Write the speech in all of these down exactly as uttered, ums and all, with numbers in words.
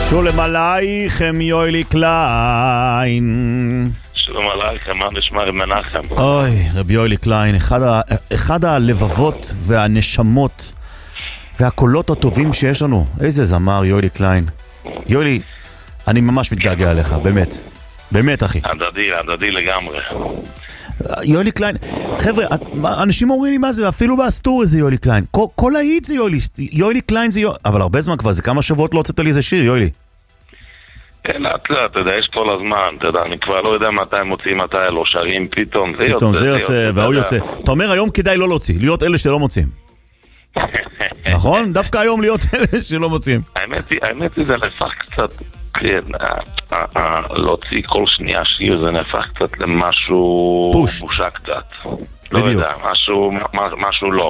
שולם עלייכם יוילי קליין. שלום עלייכם, מה נשמע רב מנחם? אוי, רב יוילי קליין, אחד, ה... אחד הלבבות והנשמות והקולות הטובים שיש לנו. איזה זמר יוילי קליין. יוילי, אני ממש מתגעגע עליך, באמת. באמת, אחי. הדדי, הדדי לגמרי. יוילי קליין, חבר'ה, אנשים אומרים לי מה זה, ואפילו באסטורי זה יוילי קליין. כל, כל היית זה יוילי, יוילי קליין זה יוילי, אבל הרבה זמן כבר, זה כמה שבועות לא הוצאת לי איזה שיר, יוילי. כן, לאט לאט, אתה יודע, יש כל הזמן, אתה יודע, אני כבר לא יודע מתי מוצאים, מתי לא שרים, פתאום זה יוצא. פתאום זה יוצא, והוא יוצא. אתה אומר, היום כדאי לא להוציא, להיות אלה שלא מוצאים. נכון? דווקא היום להיות אלה שלא מוצאים. האמת היא, זה נהפך קצת, כן, להוציא כל שנייה שיר, זה נהפך קצת למשהו... פושט. בושה קצת. לא יודע, משהו לא.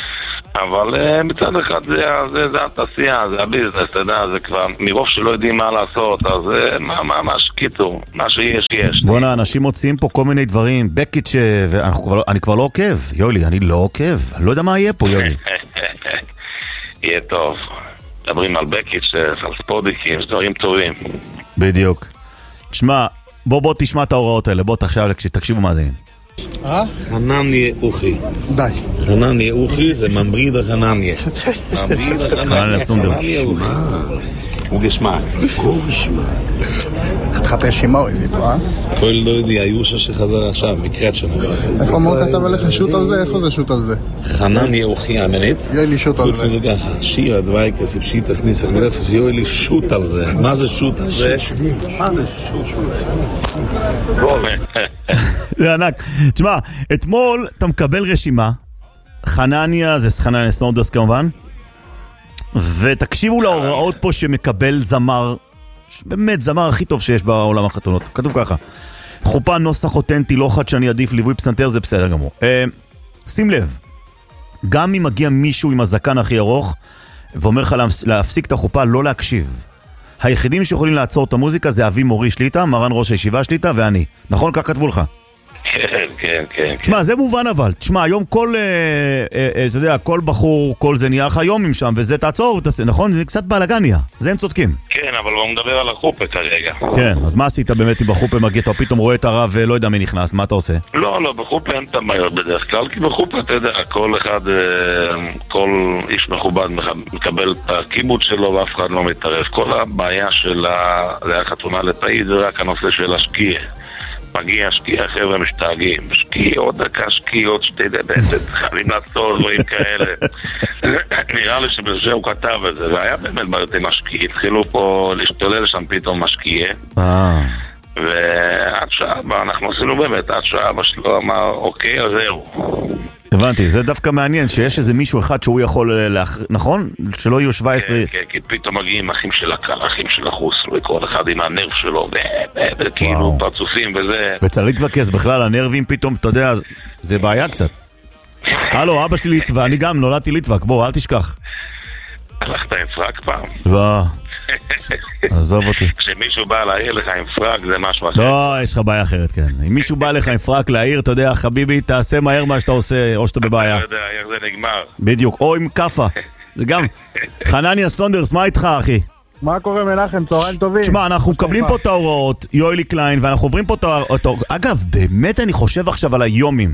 אבל מצד אחד זה התעשייה, זה הביזנס, אתה יודע, זה כבר מרוב שלא יודעים מה לעשות, אז מה, מה, מה שקיטו, מה שיש, יש. בוא'נה, אנשים מוצאים פה כל מיני דברים, בקיץ' ואני כבר לא עוקב, יולי, אני לא עוקב, אני לא יודע מה יהיה פה, יולי. יהיה טוב. מדברים על בקיץ', על ספודיקים, יש דברים טובים. בדיוק. תשמע, בוא בוא תשמע את ההוראות האלה, בוא תחשב, תקשיבו מה זה. אה? חנניה אוכי. די. חנניה אוכי זה ממריד החנניה. ממריד החנניה. חנניה אוכי. וגשמע. וגשמע. התחפש שימה אוהבת, אה? כל לא יודע, היושה שחזר עכשיו, מקראת שנה. איפה מור כתב עליך שוט על זה? איפה זה שוט על זה? חנניה אוכי האמנית. יהיה לי שוט על זה. חוץ מזה ככה, שיר הדווי כסף שיטס ניסח מלסף, יהיה לי שוט על זה. מה זה שוט על זה? מה זה שוט על זה? זה ענק. תשמע, אתמול אתה מקבל רשימה, חנניה, זה חנניה סונדרס כמובן, ותקשיבו להוראות פה שמקבל זמר, באמת זמר הכי טוב שיש בעולם החתונות. כתוב ככה, חופה נוסח אותנטי, לא חדשני, עדיף ליווי פסנתר, זה בסדר גמור. אה, שים לב, גם אם מגיע מישהו עם הזקן הכי ארוך ואומר לך להפסיק את החופה, לא להקשיב. היחידים שיכולים לעצור את המוזיקה זה אבי מורי שליטה, מרן ראש הישיבה שליטה ואני. נכון? כך כתבו לך. כן, כן, כן. תשמע, זה מובן אבל. תשמע, היום כל, אה, אה, אתה יודע, כל בחור, כל זה נהיה לך היום עם שם, וזה תעצור, תעשה, נכון? זה קצת בלגניה. זה הם צודקים. כן, אבל הוא מדבר על החופה כרגע. כן, אז מה עשית באמת אם בחופה מגיע, אתה פתאום רואה את הרב ולא יודע מי נכנס, מה אתה עושה? לא, לא, בחופה אין את הבעיות בדרך כלל, כי בחופה, אתה יודע, כל אחד, כל איש מכובד מקבל את הכיבוד שלו ואף אחד לא מתערב. כל הבעיה של החתונה לתאי זה רק הנושא של השקיע. מגיע שקיע, חבר'ה משתגעים, שקיע עוד דקה, שקיע עוד שתי דבטת, חייבים לעצור דברים כאלה. נראה לי שבזה הוא כתב את זה, והיה באמת בעיות עם השקיע, התחילו פה להשתולל שם פתאום משקיע, ועד שעה, אנחנו עשינו באמת, עד שעה, בשלו אמר, אוקיי, אז זהו. הבנתי, זה דווקא מעניין שיש איזה מישהו אחד שהוא יכול, נכון? שלא יהיו שבע עשרה... כן, כן, כי פתאום מגיעים אחים של הקל, אחים של החוס, וכל אחד עם הנרב שלו, וכאילו פרצופים וזה... וצריך להתווכס בכלל, הנרבים פתאום, אתה יודע, זה בעיה קצת. הלו, אבא שלי ליטווה, אני גם נולדתי ליטווה, בוא, אל תשכח. הלכת עם פרק פעם? לא. עזוב אותי. כשמישהו בא להעיר לך עם פרק זה משהו אחר. לא, יש לך בעיה אחרת, כן. אם מישהו בא לך עם פרק להעיר, אתה יודע, חביבי, תעשה מהר מה שאתה עושה, או שאתה בבעיה. אתה יודע, איך זה נגמר. בדיוק, או עם קפה. זה גם. חנניה סונדרס, מה איתך, אחי? מה קורה מנחם? צהריים טובים. תשמע, אנחנו מקבלים פה את ההוראות, יוילי קליין, ואנחנו עוברים פה את ההוראות. אגב, באמת אני חושב עכשיו על היומים.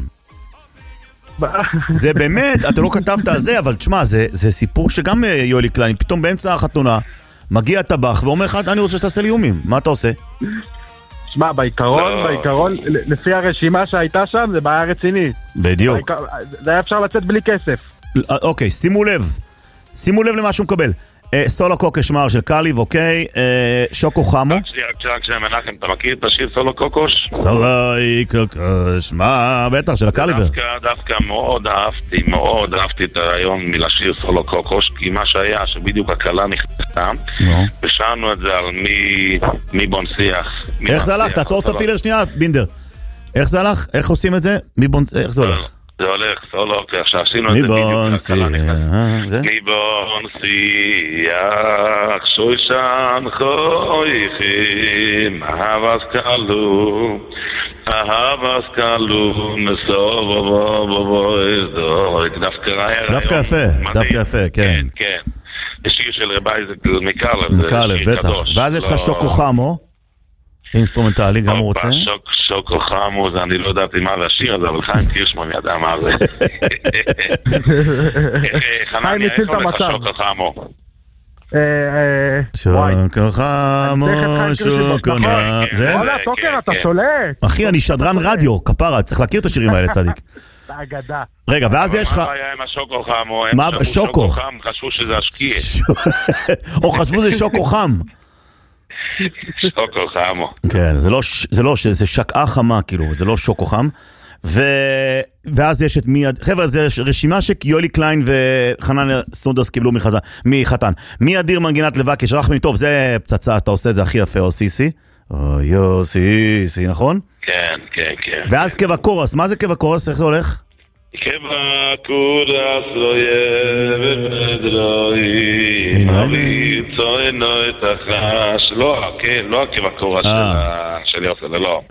זה באמת, אתה לא כתבת על זה, אבל תשמע, זה סיפור שגם יוילי קליין, פתאום באמצע החתונה, מגיע טבח ואומר לך, אני רוצה שתעשה לי איומים. מה אתה עושה? שמע, בעיקרון, בעיקרון, לפי הרשימה שהייתה שם, זה בעיה רצינית. בדיוק. זה היה אפשר לצאת בלי כסף. אוקיי, שימו לב. שימו לב למה שהוא מקבל. סולו קוקש מר של קליב, אוקיי. שוקו חמו. רק שנייה, רק שנייה, מנחם, אתה מכיר את השיר סולו קוקוש? סולו קוקש, מה? בטח, של הקליבר. דווקא, דווקא מאוד אהבתי, מאוד אהבתי את הרעיון מלשיר סולו קוקוש, כי מה שהיה, שבדיוק הקלה נכנסה, ושאלנו את זה על מי בונשיח. איך זה הלך? תעצור את הפילר שנייה, בינדר. איך זה הלך? איך עושים את זה? איך זה הולך? זה הולך, סולו, עכשיו עשינו את זה בדיוק הקלה נכנסה. ניבון שיח שוישן חויכים אהבס קלו אהבס קלו נסוב ובוא בוא דווקא דווקא יפה, דווקא יפה, כן. כן, שיר של רבי זה מקלב. מקלב, בטח. ואז יש לך שוקו חמו, אינסטרומנטלי, גם הוא רוצה. שוקו חמו, זה אני לא יודעת מה זה השיר הזה, אבל חיים קירשמן ידע מה זה. חנניה, איפה לך שוקו חמו? שוקו חמו, שוקו נע... זה? וואלה, טוקר, אתה שולט. אחי, אני שדרן רדיו, כפרה, צריך להכיר את השירים האלה, צדיק. באגדה. רגע, ואז יש לך... מה היה עם השוקו חמו? מה? שוקו. חשבו שזה השקיע. או חשבו זה שוקו חם. שוקו חמו. כן, זה לא, זה לא, זה שקעה חמה, כאילו, זה לא שוקו חם. ו... ואז יש את מי... חבר'ה, זה רשימה שיולי קליין וחנן סונדרס קיבלו מחזה, מחתן. מי אדיר מנגינת לבקש, רחמי, טוב, זה פצצה, אתה עושה את זה הכי יפה, או סיסי. או יו, סיסי, נכון? כן, כן, כן. ואז קבע קורס, מה זה קבע קורס? איך זה הולך? קבע קורס לא יבדרוי נולי צוינו את החש לא, כן, לא הקבע קורס של יוסף, לא